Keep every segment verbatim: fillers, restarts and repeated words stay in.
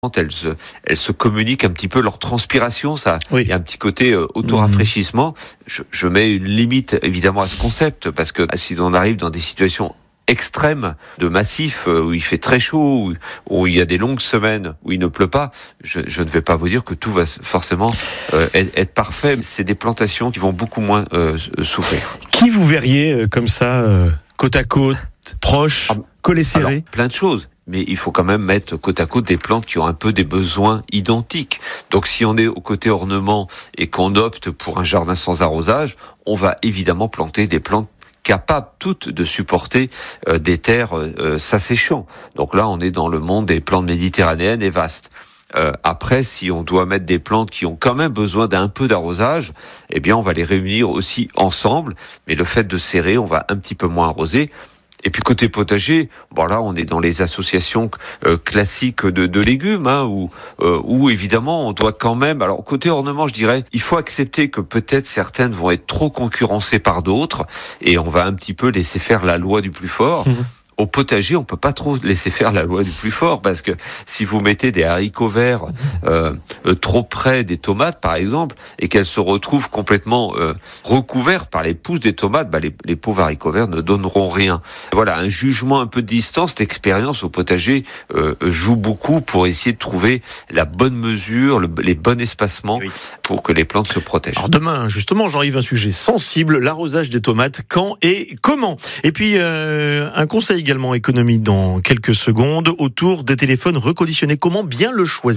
elles se, elles se communiquent un petit peu leur transpiration, ça, oui. Il y a un petit côté euh, auto-rafraîchissement. Je, je mets une limite évidemment à ce concept, parce que si on arrive dans des situations extrêmes de massif, euh, où il fait très chaud, où, où il y a des longues semaines où il ne pleut pas, je, je ne vais pas vous dire que tout va forcément euh, être, être parfait. C'est des plantations qui vont beaucoup moins euh, souffrir. Qui vous verriez euh, comme ça, euh, côte à côte, proche, ah, collé serré? Alors, plein de choses. Mais il faut quand même mettre côte à côte des plantes qui ont un peu des besoins identiques. Donc si on est au côté ornement et qu'on opte pour un jardin sans arrosage, on va évidemment planter des plantes capables toutes de supporter euh, des terres euh, s'asséchant. Donc là, on est dans le monde des plantes méditerranéennes et vastes. Euh, après, si on doit mettre des plantes qui ont quand même besoin d'un peu d'arrosage, eh bien, on va les réunir aussi ensemble. Mais le fait de serrer, on va un petit peu moins arroser. Et puis côté potager, bon là on est dans les associations euh, classiques de, de légumes, hein, où, euh, où évidemment on doit quand même. Alors côté ornement, je dirais, il faut accepter que peut-être certaines vont être trop concurrencées par d'autres, et on va un petit peu laisser faire la loi du plus fort. Mmh. Au potager, on peut pas trop laisser faire la loi du plus fort, parce que si vous mettez des haricots verts euh, euh, trop près des tomates, par exemple, et qu'elles se retrouvent complètement euh, recouvertes par les pousses des tomates, bah les, les pauvres haricots verts ne donneront rien. Voilà, un jugement un peu de distance, l'expérience au potager euh, joue beaucoup pour essayer de trouver la bonne mesure, le, les bons espacements oui. pour que les plantes se protègent. Alors demain, justement, j'arrive à un sujet sensible, l'arrosage des tomates, quand et comment. Et puis, euh, un conseil également économie dans quelques secondes autour des téléphones reconditionnés. Comment bien le choisir ?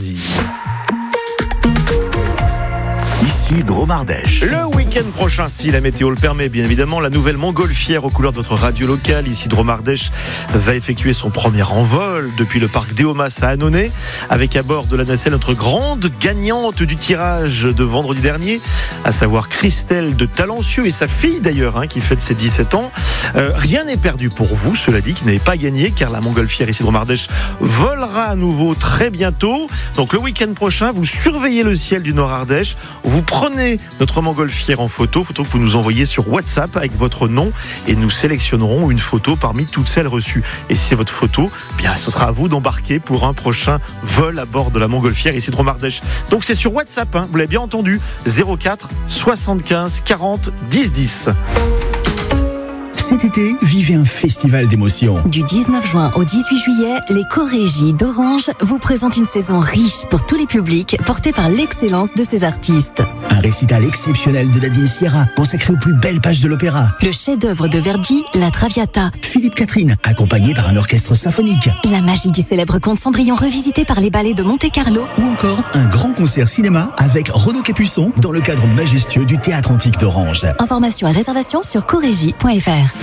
Ici Dromardèche. Le week-end prochain, si la météo le permet, bien évidemment, la nouvelle montgolfière aux couleurs de votre radio locale, ici Dromardèche, va effectuer son premier envol depuis le parc Déomas à Annonay, avec à bord de la nacelle notre grande gagnante du tirage de vendredi dernier, à savoir Christelle de Talencieux et sa fille d'ailleurs, hein, qui fête ses dix-sept ans. Euh, rien n'est perdu pour vous, cela dit, qui n'avez pas gagné, car la montgolfière ici Dromardèche volera à nouveau très bientôt. Donc le week-end prochain, vous surveillez le ciel du Nord-Ardèche, vous prenez notre montgolfière en photo, photo que vous nous envoyez sur WhatsApp avec votre nom, et nous sélectionnerons une photo parmi toutes celles reçues. Et si c'est votre photo, bien ce sera à vous d'embarquer pour un prochain vol à bord de la montgolfière ici de Dromardèche. Donc c'est sur WhatsApp, hein, vous l'avez bien entendu, zéro quatre soixante-quinze quarante dix dix. Cet été, vivez un festival d'émotions. Du dix-neuf juin au dix-huit juillet, les Chorégies d'Orange vous présentent une saison riche pour tous les publics, portée par l'excellence de ses artistes. Un récital exceptionnel de Nadine Sierra, consacré aux plus belles pages de l'opéra. Le chef-d'œuvre de Verdi, La Traviata. Philippe Catherine, accompagné par un orchestre symphonique. La magie du célèbre conte Cendrillon revisité par les ballets de Monte-Carlo. Ou encore un grand concert cinéma avec Renaud Capuçon dans le cadre majestueux du Théâtre Antique d'Orange. Informations et réservations sur chorégie point f r.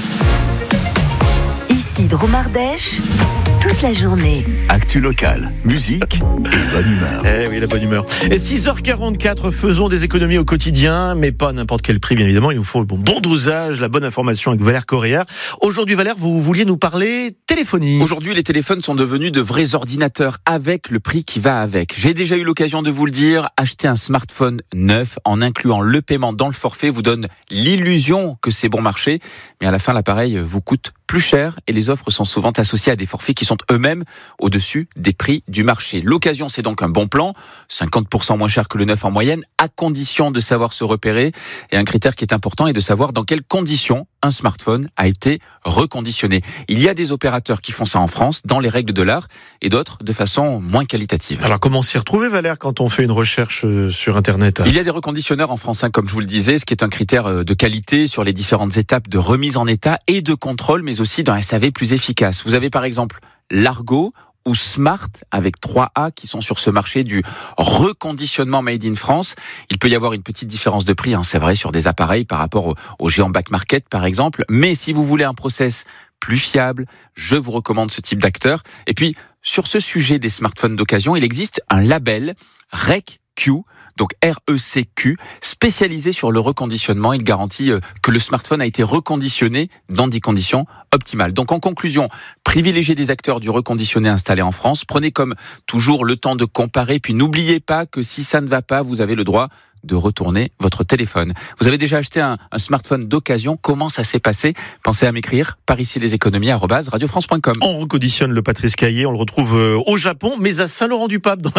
Ici Dromardèche, toute la journée. Actu locale, musique et bonne humeur. Eh oui, la bonne humeur. Et six heures quarante-quatre, faisons des économies au quotidien, mais pas à n'importe quel prix, bien évidemment. Il nous faut le bon, bon dosage, la bonne information avec Valère Correa. Aujourd'hui, Valère, vous vouliez nous parler téléphonie. Aujourd'hui, les téléphones sont devenus de vrais ordinateurs avec le prix qui va avec. J'ai déjà eu l'occasion de vous le dire, acheter un smartphone neuf en incluant le paiement dans le forfait vous donne l'illusion que c'est bon marché, mais à la fin, l'appareil vous coûte plus cher et les offres sont souvent associées à des forfaits qui sont eux-mêmes au-dessus des prix du marché. L'occasion, c'est donc un bon plan, cinquante pour cent moins cher que le neuf en moyenne, à condition de savoir se repérer. Et un critère qui est important est de savoir dans quelles conditions un smartphone a été reconditionné. Il y a des opérateurs qui font ça en France, dans les règles de l'art, et d'autres de façon moins qualitative. Alors comment s'y retrouver, Valère, quand on fait une recherche sur Internet ? Il y a des reconditionneurs en France, hein, comme je vous le disais, ce qui est un critère de qualité sur les différentes étapes de remise en état et de contrôle, mais aussi d'un S A V plus efficace. Vous avez par exemple Largo ou Smart avec trois A qui sont sur ce marché du reconditionnement made in France. Il peut y avoir une petite différence de prix, hein, c'est vrai, sur des appareils par rapport au, au géant back market par exemple. Mais si vous voulez un process plus fiable, je vous recommande ce type d'acteur. Et puis, sur ce sujet des smartphones d'occasion, il existe un label R E C Q, donc R E C Q, spécialisé sur le reconditionnement. Il garantit que le smartphone a été reconditionné dans des conditions optimales. Donc en conclusion, privilégiez des acteurs du reconditionné installés en France. Prenez comme toujours le temps de comparer, puis n'oubliez pas que si ça ne va pas, vous avez le droit de retourner votre téléphone. Vous avez déjà acheté un, un smartphone d'occasion. Comment ça s'est passé? Pensez à m'écrire par ici les économies arobase radio france point com. On reconditionne le Patrice Caillé, on le retrouve au Japon, mais à Saint-Laurent-du-Pape dans